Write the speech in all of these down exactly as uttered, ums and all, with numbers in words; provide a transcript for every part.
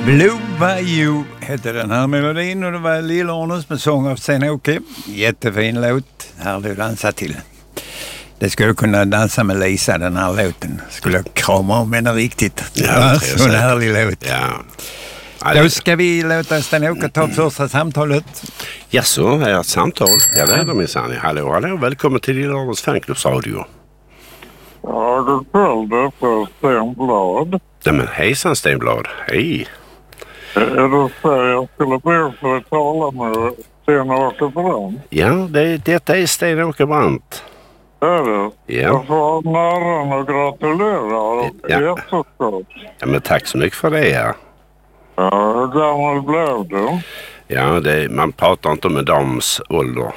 Blue by You hette den här melodin och det var Lilla Arnes med sång av Sten-Åke. Jättefin låt, härlig att dansa till. Det skulle kunna dansa med Lisa, den här låten. Skulle jag krama om henne riktigt. Ja, så en härlig låt. Ja. Då ska vi låta Sten-Åke ta första samtalet. Ja, så är det ett samtal. Jag vet om minsann. Hallå, hallå. Välkommen till Lilla Arnes fanklubbsradio. Ja, det följde för Stenblad. Ja, men hejsan Stenblad. Hej. Är det så jag skulle be för att tala med Sten-Åke Brandt? Ja, det, detta är Sten-Åke Brandt. Är det? Ja. Jag får näran och gratulera. Ja. Jättestort. Ja, men tack så mycket för det, ja. Ja, hur gammal blev du? Ja, det, man pratar inte om en dams ålder.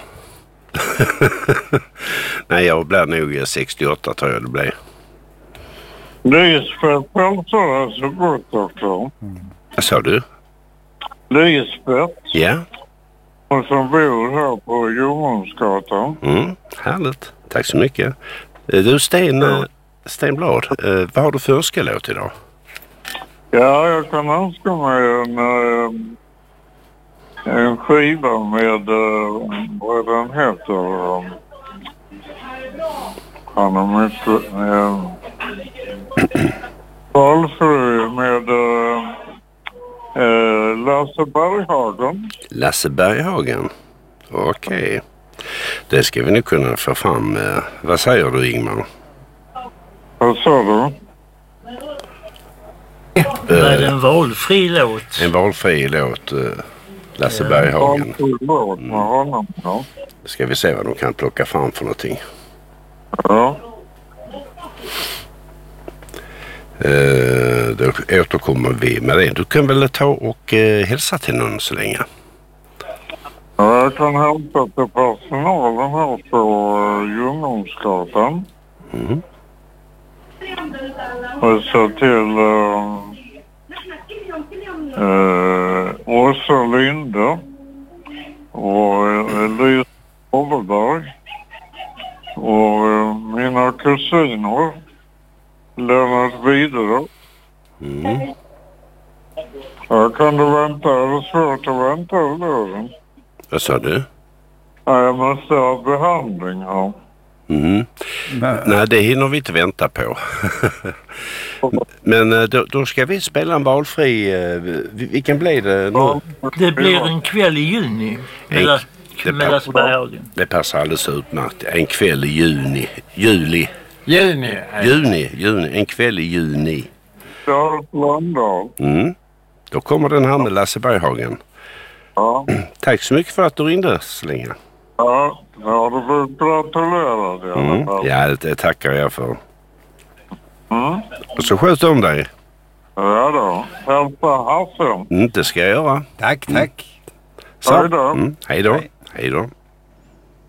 Nej, jag blir nog sextioåtta tror jag det blir. Lisbeth hälsar dig så gott också. Mm. Vad sa du? Lisbeth. Ja. Och som bor här på Djurgårdsgatan. Mm, härligt. Tack så mycket. Du Sten, ja. Stenblad, vad har du för önskelåt idag? Ja, jag kan önska mig en, en skiva med, vad den heter, han har mycket, valfri med äh, Lasse Berghagen. Lasse Berghagen, okej. Okay. Det ska vi nu kunna få fram. Vad säger du, Ingmar? Vad sa du? Det är en valfri låt. En valfri låt, uh, Lasse ja. Berghagen. Valfri låt med honom, ja. Ska vi se vad de kan plocka fram för någonting. Ja. Uh, då återkommer vi med det. Du kan väl ta och uh, hälsa till någon så länge. Ja, jag kan hälsa till personalen här på uh, Djurgårdsgatan. Mm. Och så till uh, uh, Åsa Linde och uh, Lys Overberg och uh, mina kusiner Lennart Vidare. Mm. Ja, kan du vänta? Är det svårt att vänta eller? Vad sa du? Ja, jag måste ha behandling här. Mm. Nej, det hinner vi inte vänta på. Men då, då ska vi spela en valfri. Vilken blir det nu? Det blir en kväll i juni. Med, det, med Lasse Berghagen. Det passar alldeles utmärkt. En kväll i juni. Juli. Juni. Juni. Juni. En kväll i juni. Ja, Landal. Mm. Då kommer den här med Lasse Berghagen. Ja. Tack så mycket för att du ringde så länge. Ja, ja du får gratulera i alla fall. Mm. Ja, det tackar jag för. Mm. Och så sköt om dig. Ja då. Hälsa Hasse. Mm, det ska jag göra. Tack, tack. Så. Hej då. Mm, hej då. Hej. Hej då.